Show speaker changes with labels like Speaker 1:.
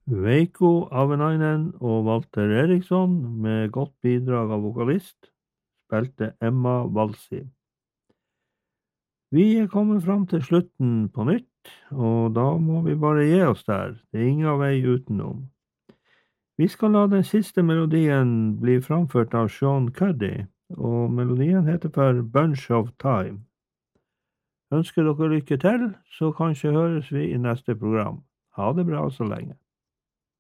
Speaker 1: Veikko Avenainen og Walter Eriksson, med godt bidrag av vokalist, spilte Emma Walsi. Vi kommet fram til slutten på nytt, og da må vi bare gi oss der. Det ingen vei utenom. Vi skal la den siste melodien bli framført av Sean Cuddy, og melodien heter for Bunch of Time. Ønsker dere lykke til, så kanskje høres vi i neste program. Ha det bra så lenge.